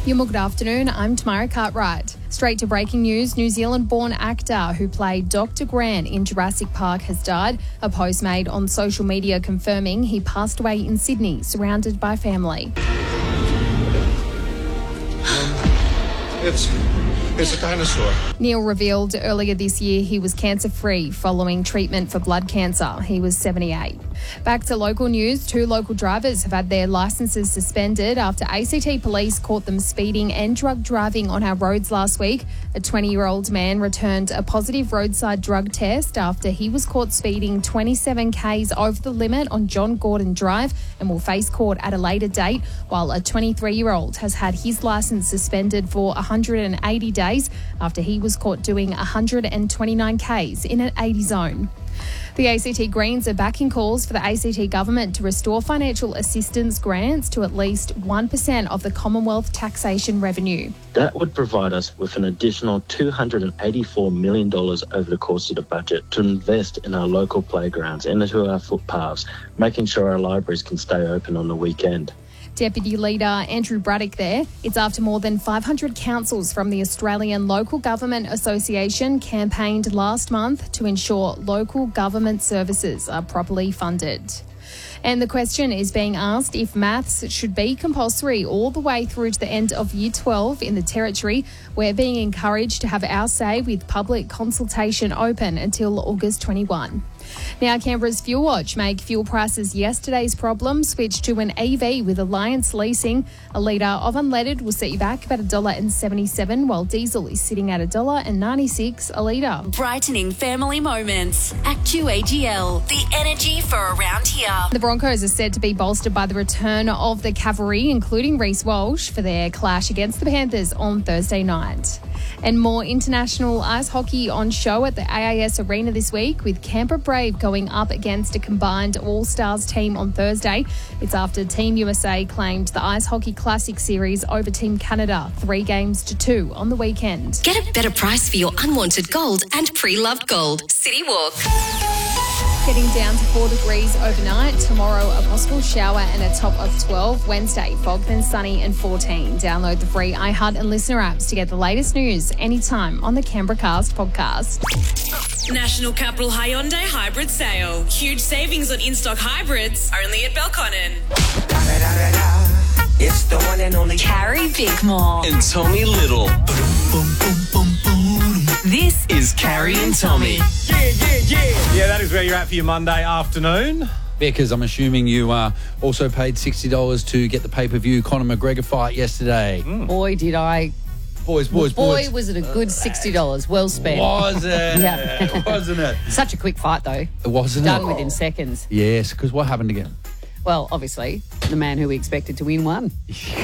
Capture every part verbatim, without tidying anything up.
Yuma, good afternoon. I'm Tamara Cartwright. Straight to breaking news. New Zealand-born actor who played Doctor Grant in Jurassic Park has died. A post made on social media confirming he passed away in Sydney, surrounded by family. It's, it's a dinosaur. Neil revealed earlier this year he was cancer-free following treatment for blood cancer. He was seventy-eight. Back to local news. Two local drivers have had their licences suspended after A C T police caught them speeding and drug driving on our roads last week. A twenty-year-old man returned a positive roadside drug test after he was caught speeding twenty-seven kays over the limit on John Gordon Drive and will face court at a later date, while a twenty-three-year-old has had his licence suspended for one hundred eighty days after he was caught doing one hundred twenty-nine kays in an eighty zone. The A C T Greens are backing calls for the A C T government to restore financial assistance grants to at least one percent of the Commonwealth taxation revenue. That would provide us with an additional two hundred eighty-four million dollars over the course of the budget to invest in our local playgrounds and into our footpaths, making sure our libraries can stay open on the weekend. Deputy Leader Andrew Braddock there. It's after more than five hundred councils from the Australian Local Government Association campaigned last month to ensure local government services are properly funded. And the question is being asked if maths should be compulsory all the way through to the end of Year twelve in the Territory. We're being encouraged to have our say with public consultation open until August twenty-first. Now, Canberra's Fuel Watch make fuel prices yesterday's problem switch to an E V with Alliance Leasing. A litre of unleaded will set you back about one dollar seventy-seven, while diesel is sitting at one dollar ninety-six a litre. Brightening family moments. Actu A G L, the energy for around here. The Broncos are said to be bolstered by the return of the cavalry, including Reece Walsh, for their clash against the Panthers on Thursday night. And more international ice hockey on show at the A I S Arena this week, with Canberra Brave going up against a combined All-Stars team on Thursday. It's after Team U S A claimed the Ice Hockey Classic Series over Team Canada, three games to two on the weekend. Get a better price for your unwanted gold and pre-loved gold. City Walk. Getting down to four degrees overnight. Tomorrow, a possible shower and a top of twelve. Wednesday, fog then sunny and fourteen. Download the free iHeart and Listener apps to get the latest news anytime on the Canberra Cast podcast. National Capital Hyundai Hybrid Sale. Huge savings on in-stock hybrids, only at Belconnen. It's the one and only Carrie Bickmore. And Tommy Little. This is Carrie and Tommy. Yeah, yeah, yeah. Yeah, that is where you're at for your Monday afternoon. Because I'm assuming you uh, also paid sixty dollars to get the pay-per-view Conor McGregor fight yesterday. Mm. Boy, did I. Boys, boys, Boy, boys. was it a good sixty dollars. Well spent. Was it? Yeah. Wasn't it? Such a quick fight, though. Wasn't Done it? within seconds. Yes, because what happened again? Well, obviously, the man who we expected to win won.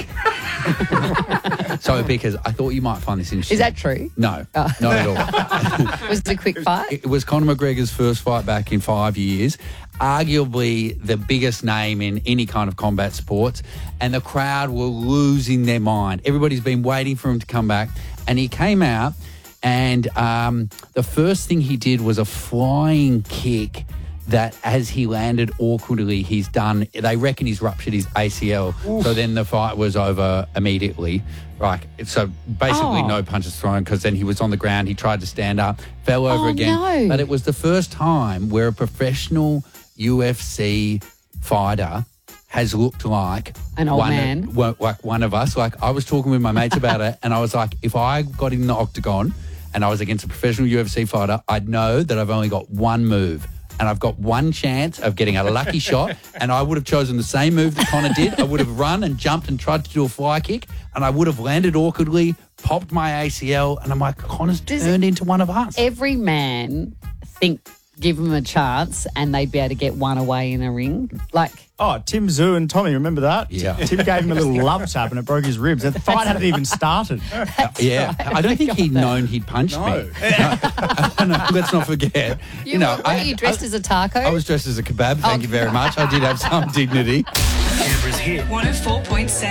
So, because I thought you might find this interesting. Is that true? No, Oh. not at all. Was it a quick fight? It was Conor McGregor's first fight back in five years, arguably the biggest name in any kind of combat sports, and the crowd were losing their mind. Everybody's been waiting for him to come back, and he came out, and um, the first thing he did was a flying kick that as he landed awkwardly, he's done, they reckon he's ruptured his A C L. Oof. So then the fight was over immediately. Like, so basically Oh. no punches thrown, because then he was on the ground, he tried to stand up, fell over Oh, again. no. But it was the first time where a professional U F C fighter has looked like An old one man. Of, well, like one of us. Like, I was talking with my mates about it, and I was like, if I got in the octagon and I was against a professional U F C fighter, I'd know that I've only got one move. And I've got one chance of getting a lucky shot, and I would have chosen the same move that Conor did. I would have run and jumped and tried to do a fly kick, and I would have landed awkwardly, popped my A C L, and I'm like, Conor's Does turned into one of us. Every man think give him a chance and they'd be able to get one away in a ring. Like, oh, Tim Zoo and Tommy, remember that? Yeah. Tim gave him a little love tap and it broke his ribs. The fight hadn't even started. Yeah, right. I don't think he'd that. known he'd punched No. me. No, no, let's not forget. you, You know, were, were I, you dressed I, as a taco? I was dressed as a kebab. Thank Oh, you very much. I did have some dignity. Canberra's hit. one oh four point seven